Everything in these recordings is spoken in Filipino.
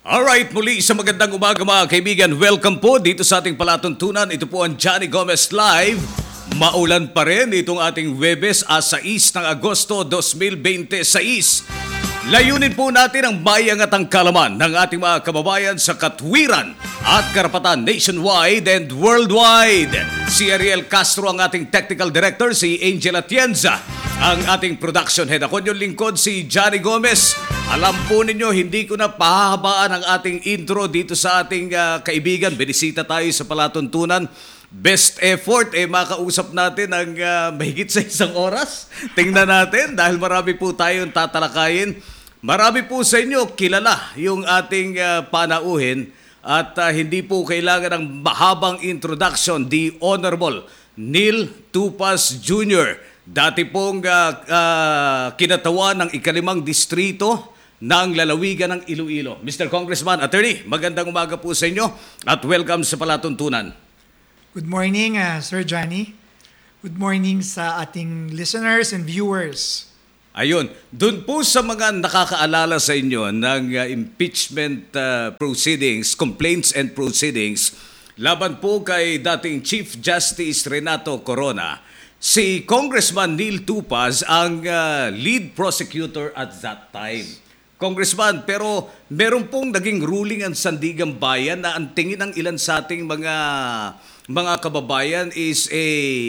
Alright, muli sa magandang umaga mga kaibigan. Welcome po dito sa ating palatuntunan. Ito po ang Johnny Gomez Live. Maulan pa rin itong ating Huwebes, 6 ng Agosto 2026. Layunin po natin ang bayang at ang kalaman ng ating mga kababayan sa katwiran at karapatan nationwide and worldwide. Si Ariel Castro ang ating technical director, si Angel Atienza ang ating production head. Ako yung lingkod, si Johnny Gomez. Alam po ninyo, hindi ko na pahahabaan ang ating intro dito sa ating kaibigan. Binisita tayo sa palatuntunan. Best effort, makausap natin ang mahigit sa 1 oras. Tingnan natin dahil marami po tayong tatalakayin. Marami po sa inyo kilala yung ating panauhin at hindi po kailangan ng mahabang introduction. The Honorable Neil Tupas Jr., dati pong kinatawan ng 5 distrito ng lalawigan ng Iloilo. Mr. Congressman, Attorney, magandang umaga po sa inyo at welcome sa palatuntunan. Good morning, Sir Johnny. Good morning sa ating listeners and viewers. Ayun, doon po sa mga nakakaalala sa inyo ng impeachment proceedings, complaints and proceedings, laban po kay dating Chief Justice Renato Corona, si Congressman Neil Tupas ang lead prosecutor at that time. Congressman, pero meron pong naging ruling ang Sandigan Bayan na ang tingin ng ilan sa ating mga kababayan is a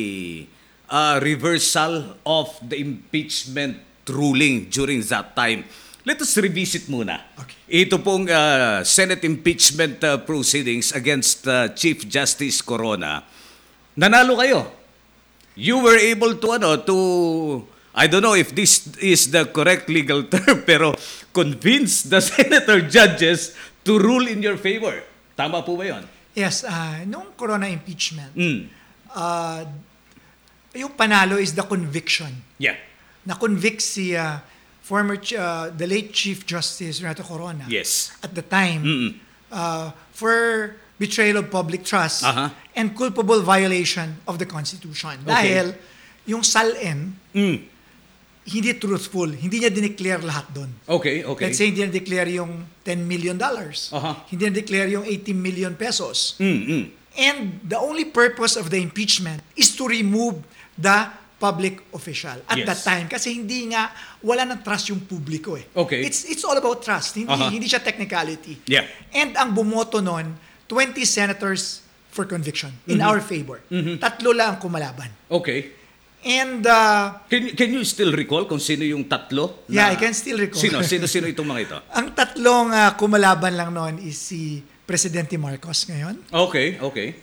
reversal of the impeachment ruling during that time. Let us revisit muna. Okay. Ito pong Senate impeachment proceedings against Chief Justice Corona. Nanalo kayo. You were able to I don't know if this is the correct legal term, pero convince the senator judges to rule in your favor. Tama po ba yun? Yes, nung Corona impeachment, yung panalo is the conviction. Yeah. Na-convict si the late Chief Justice Renato Corona. Yes. At the time, for betrayal of public trust and culpable violation of the Constitution. Okay. Dahil yung SALN, hindi truthful. Hindi niya dineclare lahat doon. Okay. Let's say hindi niya declare yung $10 million. Hindi niya declare yung 18 million pesos. And the only purpose of the impeachment is to remove the public official at that time. Kasi hindi nga, wala nang trust yung publiko eh. Okay. It's all about trust. Hindi siya technicality. Yeah. And ang bumoto nun, 20 senators for conviction in our favor. 3 lang ang kumalaban. Okay. And Can you still recall kung sino yung tatlo? yeah, I can still recall. Sino itong mga ito? Ang tatlong kumalaban lang noon is si Presidente Marcos ngayon, Okay.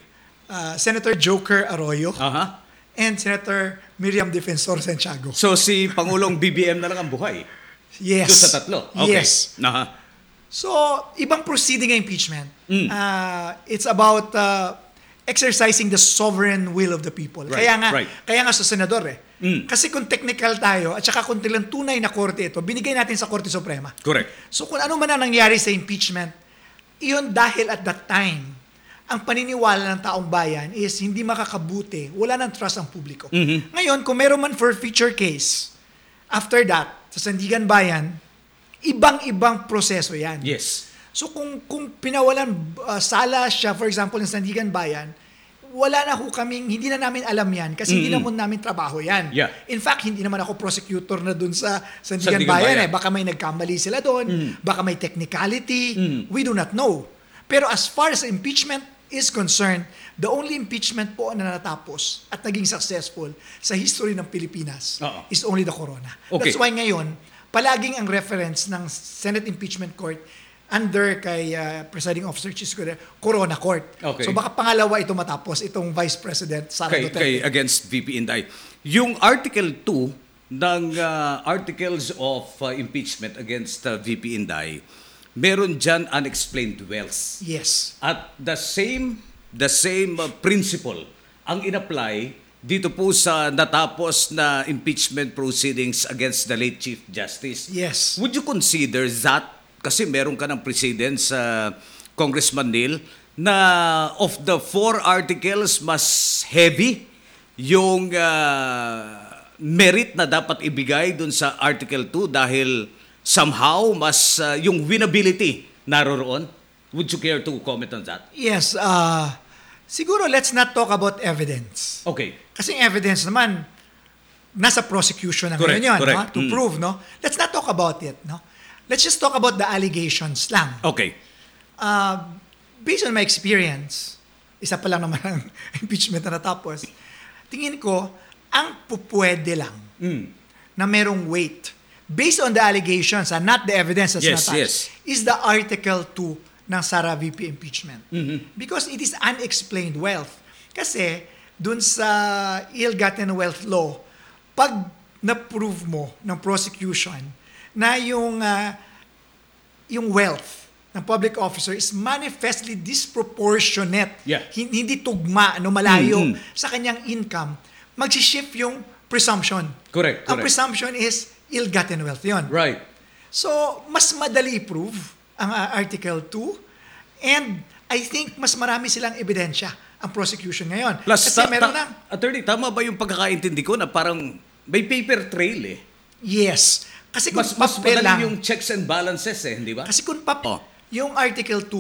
Senator Joker Arroyo, Aha. and Senator Miriam Defensor Santiago. So si Pangulong BBM na lang ang buhay? Yes. Doon sa tatlo? Okay. Yes. Aha. So, ibang proceeding ng impeachment. It's about exercising the sovereign will of the people. Right, Kaya nga sa senador Kasi kung technical tayo at saka kung tilang tunay na korte ito, binigay natin sa Korte Suprema. Correct. So kung ano man ang nangyari sa impeachment, iyon dahil at that time, ang paniniwala ng taong bayan is hindi makakabuti, wala nang trust ang publiko. Ngayon, kung meron man forfeiture case, after that, sa Sandigan Bayan, ibang-ibang proseso yan. Yes. So kung pinawalan sala siya, for example, ng Sandigan Bayan, wala na hindi na namin alam yan kasi hindi naman namin trabaho yan. Yeah. In fact, hindi naman ako prosecutor na dun sa Sandigan Bayan. Baka may nagkamali sila doon, baka may technicality, we do not know. Pero as far as impeachment is concerned, the only impeachment po na natapos at naging successful sa history ng Pilipinas is only the Corona. Okay. That's why ngayon, palaging ang reference ng Senate Impeachment Court under kay Presiding Officer Chis Corona Court. Okay. So baka pangalawa ito matapos, itong Vice President Sara Duterte. Against VP Inday. Yung Article 2 ng Articles of Impeachment against VP Inday, meron dyan unexplained wealth. Yes. At the same principle ang in-apply dito po sa natapos na impeachment proceedings against the late Chief Justice. Yes. Would you consider that, kasi meron ka ng precedent sa Congressman Neil, na of the 4 articles, mas heavy yung merit na dapat ibigay dun sa Article 2 dahil somehow mas yung winnability naroroon? Would you care to comment on that? Yes, siguro let's not talk about evidence. Okay. Kasi yung evidence naman, nasa prosecution na Correct, ngayon yun, correct. no? To prove, no? Let's not talk about it, no? Let's just talk about the allegations lang. Okay. Based on my experience, isa pa lang naman ang impeachment na natapos, tingin ko, ang pupwede lang na merong weight, based on the allegations and not the evidence that's Yes, attached, is the Article 2 ng Sara VP impeachment. Because it is unexplained wealth. Kasi, dun sa ill-gotten wealth law, pag na-prove mo ng prosecution na yung wealth ng public officer is manifestly disproportionate, hindi tugma, malayo sa kanyang income, mag-shift yung presumption. Correct. Ang presumption is ill-gotten wealth yun. Right. So, mas madali i-prove ang Article 2 and I think mas marami silang ebidensya ang prosecution ngayon. Plus, kasi meron na. Attorney, tama ba yung pagkakaintindi ko na parang may paper trail eh? Yes. Kasi kung Mas papel lang. madali yung checks and balances eh, hindi ba? Kasi kung Oh. yung Article 2